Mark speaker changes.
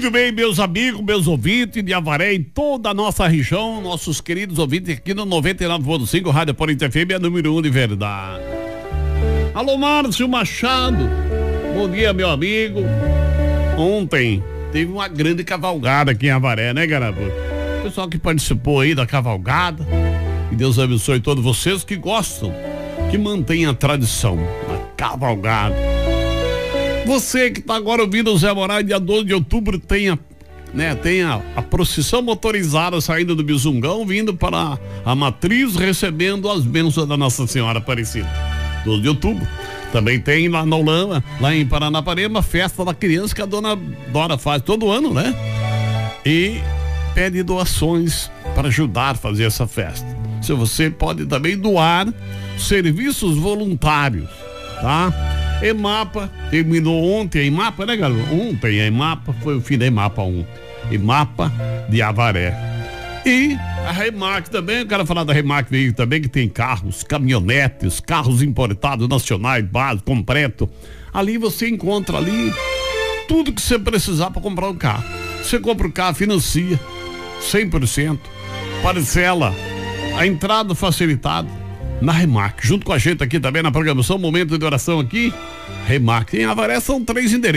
Speaker 1: Muito bem, meus amigos, meus ouvintes de Avaré, em toda a nossa região, nossos queridos ouvintes aqui no 99.5, Rádio Polícia FM, é número 1 de verdade. Alô, Márcio Machado, bom dia, meu amigo. Ontem teve uma grande cavalgada aqui em Avaré, né, Garabo? O pessoal que participou aí da cavalgada, que Deus abençoe todos vocês que gostam, que mantém a tradição da cavalgada. Você que está agora ouvindo o Zé Moraes, dia 12 de outubro, tem a procissão motorizada saindo do Bizungão, vindo para a matriz, recebendo as bênçãos da Nossa Senhora Aparecida. 12 de outubro. Também tem lá na Olama, lá em Paranaparema, festa da criança que a dona Dora faz todo ano, né? E pede doações para ajudar a fazer essa festa. Se você pode também doar serviços voluntários, tá? EMAPA, terminou ontem a EMAPA, né, galera? Ontem a EMAPA, foi o fim da EMAPA 1. EMAPA de Avaré. E a Remac também, eu quero falar da Remac Veículos também, que tem carros, caminhonetes, carros importados, nacionais, básicos, completo. Ali você encontra ali tudo que você precisar para comprar um carro. Você compra o carro, financia 100%, parcela, a entrada facilitada na Remac, junto com a gente aqui também na programação Momento de Oração aqui, Remac. Em Avaré são 3 endereços.